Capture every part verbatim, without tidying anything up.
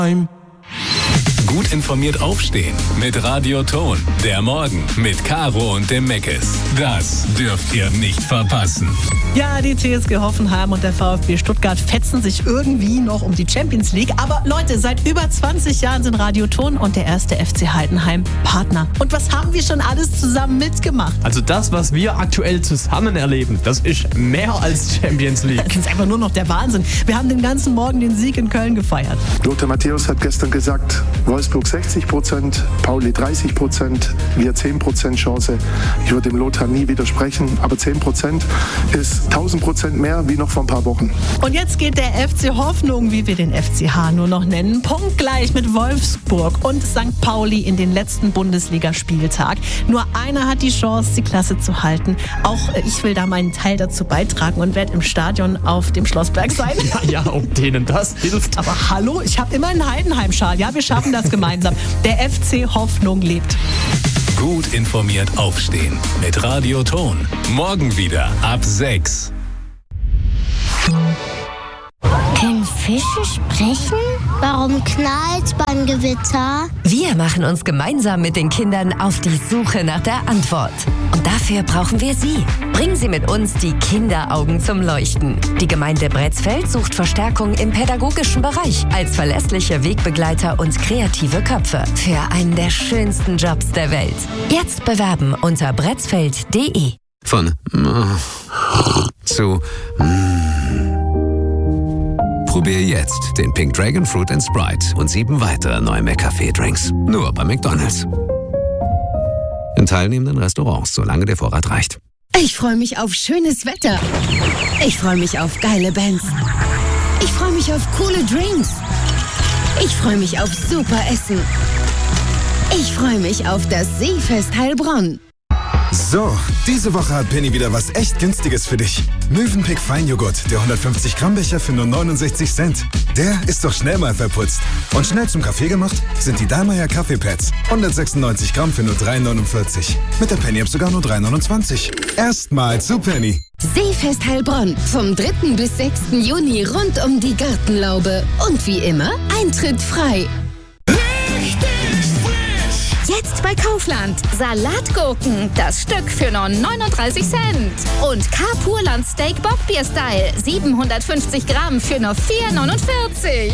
Gut informiert aufstehen mit Radio Ton. Der Morgen mit Caro und dem Meckes. Das dürft ihr nicht verpassen. Ja, die T S G Hoffenheim und der VfB Stuttgart fetzen sich irgendwie noch um die Champions League. Aber Leute, seit über zwanzig Jahren sind Radio Ton und der erste F C Heidenheim Partner. Und was haben wir schon alles zusammen mitgemacht? Also das, was wir aktuell zusammen erleben, das ist mehr als Champions League. Das ist einfach nur noch der Wahnsinn. Wir haben den ganzen Morgen den Sieg in Köln gefeiert. Lothar Matthäus hat gestern gesagt, Wolfsburg sechzig Prozent, Pauli dreißig Prozent, wir zehn Prozent Chance. Ich würde dem Lothar nie widersprechen, aber zehn Prozent ist tausend Prozent mehr wie noch vor ein paar Wochen. Und jetzt geht der F C Hoffnung, wie wir den F C H nur noch nennen, punktgleich mit Wolfsburg und Sankt Pauli in den letzten Bundesligaspieltag. Nur einer hat die Chance, die Klasse zu halten. Auch ich will da meinen Teil dazu beitragen und werde im Stadion auf dem Schlossberg sein. Ja, ja, ob denen das hilft. Aber hallo, ich habe immer einen Heidenheim-Schal. Ja, wir schaffen das gemeinsam. Der F C Hoffnung lebt. Gut informiert aufstehen mit Radio Ton. Morgen wieder ab sechs. Können Fische sprechen? Warum knallt's beim Gewitter? Wir machen uns gemeinsam mit den Kindern auf die Suche nach der Antwort. Und dafür brauchen wir Sie. Bringen Sie mit uns die Kinderaugen zum Leuchten. Die Gemeinde Bretzfeld sucht Verstärkung im pädagogischen Bereich als verlässliche Wegbegleiter und kreative Köpfe für einen der schönsten Jobs der Welt. Jetzt bewerben unter bretzfeld punkt de. Von zu Probier jetzt den Pink Dragon Fruit and Sprite und sieben weitere neue McCafé-Drinks. Nur bei McDonald's. In teilnehmenden Restaurants, solange der Vorrat reicht. Ich freue mich auf schönes Wetter. Ich freue mich auf geile Bands. Ich freue mich auf coole Drinks. Ich freue mich auf super Essen. Ich freue mich auf das Seefest Heilbronn. So, diese Woche hat Penny wieder was echt Günstiges für dich. Mövenpick Feinjoghurt, der hundertfünfzig Gramm Becher für nur neunundsechzig Cent. Der ist doch schnell mal verputzt. Und schnell zum Kaffee gemacht sind die Dallmayr Kaffeepads. hundertsechsundneunzig Gramm für nur drei neunundvierzig. Mit der Penny-App sogar nur drei neunundzwanzig. Erstmal zu Penny. Seefest Heilbronn, vom dritten bis sechsten Juni rund um die Gartenlaube. Und wie immer, Eintritt frei. Jetzt bei Kaufland. Salatgurken, das Stück für nur neununddreißig Cent. Und K-Purland Steak Bockbier Style, siebenhundertfünfzig Gramm für nur vier neunundvierzig.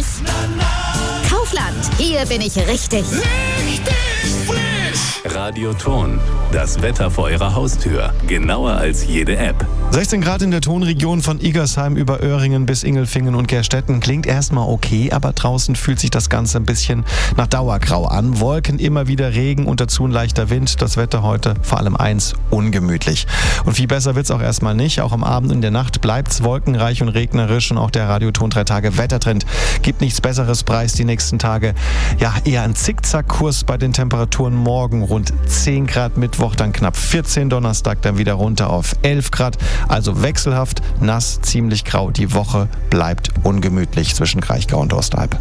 Kaufland, hier bin ich richtig. Richtig frisch. Radio Ton, das Wetter vor Ihrer Haustür. Genauer als jede App. sechzehn Grad in der Tonregion von Igersheim über Öhringen bis Ingelfingen und Gerstetten. Klingt erstmal okay, aber draußen fühlt sich das Ganze ein bisschen nach Dauergrau an. Wolken, immer wieder Regen und dazu ein leichter Wind. Das Wetter heute vor allem eins, ungemütlich. Und viel besser wird's auch erstmal nicht. Auch am Abend und in der Nacht bleibt's wolkenreich und regnerisch. Und auch der Radioton drei Tage Wettertrend gibt nichts Besseres preis die nächsten Tage. Ja, eher ein Zickzackkurs bei den Temperaturen. Morgen rund zehn Grad, Mittwoch dann knapp vierzehn, Donnerstag dann wieder runter auf elf Grad. Also wechselhaft, nass, ziemlich grau. Die Woche bleibt ungemütlich zwischen Kraichgau und Osterhalb.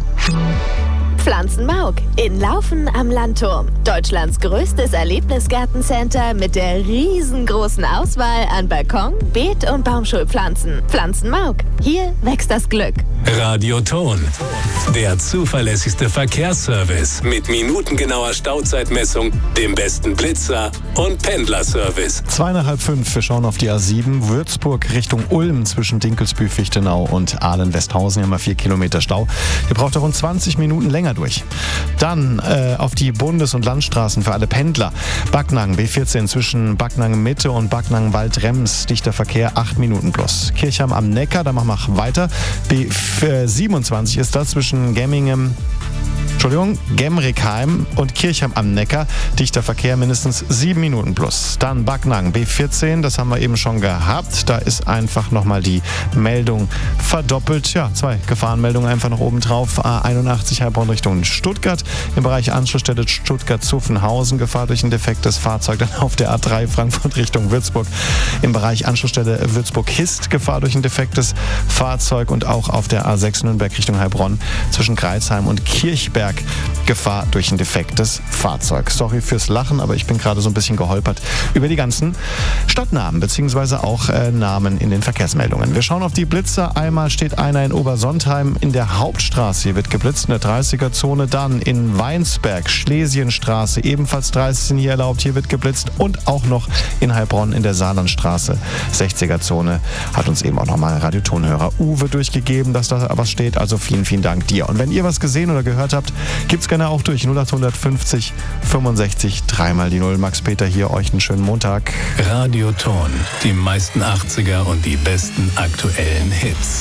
Pflanzenmauk in Laufen am Landturm. Deutschlands größtes Erlebnisgartencenter mit der riesengroßen Auswahl an Balkon-, Beet- und Baumschulpflanzen. Pflanzenmauk, hier wächst das Glück. Radio Ton, der zuverlässigste Verkehrsservice mit minutengenauer Stauzeitmessung, dem besten Blitzer und Pendlerservice. Zwei nach halb fünf, wir schauen auf die A sieben, Würzburg Richtung Ulm zwischen Dinkelsbühl, Fichtenau und Ahlen-Westhausen. Hier haben wir vier Kilometer Stau. Ihr braucht auch rund zwanzig Minuten länger durch. Dann äh, auf die Bundes- und Landstraßen für alle Pendler. Backnang B vierzehn zwischen Backnang Mitte und Backnang Waldrems. Dichter Verkehr, acht Minuten plus. Kirchheim am Neckar, da machen wir weiter. B siebenundzwanzig ist das zwischen Gemmingen, Entschuldigung, Gemrickheim und Kirchheim am Neckar. Dichter Verkehr, mindestens sieben Minuten plus. Dann Backnang B vierzehn, das haben wir eben schon gehabt. Da ist einfach nochmal die Meldung verdoppelt. Ja, zwei Gefahrenmeldungen einfach noch oben drauf. A einundachtzig Heilbronn Richtung Stuttgart. Im Bereich Anschlussstelle Stuttgart-Zuffenhausen. Gefahr durch ein defektes Fahrzeug. Dann auf der A drei Frankfurt Richtung Würzburg. Im Bereich Anschlussstelle Würzburg-Hist. Gefahr durch ein defektes Fahrzeug. Und auch auf der A sechs Nürnberg Richtung Heilbronn zwischen Greizheim und Kirchberg. Weinberg. Gefahr durch ein defektes Fahrzeug. Sorry fürs Lachen, aber ich bin gerade so ein bisschen geholpert über die ganzen Stadtnamen beziehungsweise auch äh, Namen in den Verkehrsmeldungen. Wir schauen auf die Blitzer. Einmal steht einer in Obersontheim in der Hauptstraße. Hier wird geblitzt in der dreißiger-Zone. Dann in Weinsberg, Schlesienstraße, ebenfalls dreißig sind hier erlaubt. Hier wird geblitzt. Und auch noch in Heilbronn in der Saarlandstraße, sechziger-Zone. Hat uns eben auch nochmal Radiotonhörer Uwe durchgegeben, dass da was steht. Also vielen, vielen Dank dir. Und wenn ihr was gesehen oder gehört habt, gibt's gerne auch durch null acht fünfzig fünfundsechzig dreimal die Null. Max Peter hier, euch einen schönen Montag. Radioton, die meisten achtziger und die besten aktuellen Hits.